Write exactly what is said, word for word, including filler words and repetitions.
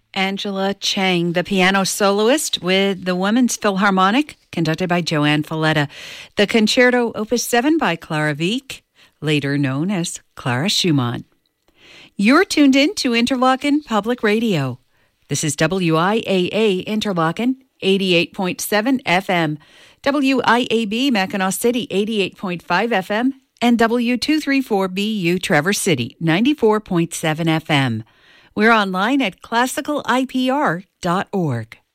Angela Chang, the piano soloist with the Women's Philharmonic, conducted by Joanne Falletta. The Concerto Opus seven by Clara Wieck, later known as Clara Schumann. You're tuned in to Interlaken Public Radio. This is W I A A Interlaken, eighty-eight point seven F M, W I A B Mackinac City, eighty-eight point five F M, and W two thirty-four B U Traverse City, ninety-four point seven F M. We're online at classical I P R dot org.